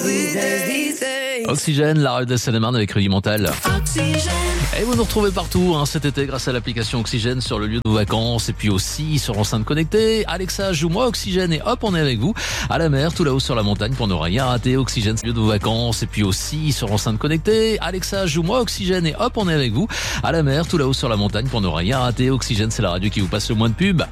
Oxygène, la rue de Seine-et-Marne avec Rudy Montal. Et vous nous retrouvez partout cet été grâce à l'application Oxygène sur le lieu de vos vacances et puis aussi sur enceinte connectée. Alexa, joue-moi Oxygène et hop, on est avec vous à la mer, tout là-haut sur la montagne pour ne rien rater. Oxygène, lieu de vos vacances et puis aussi sur enceinte connectée. Alexa, joue-moi Oxygène et hop, on est avec vous à la mer, tout là-haut sur la montagne pour ne rien rater. Oxygène, c'est la radio qui vous passe le moins de pub.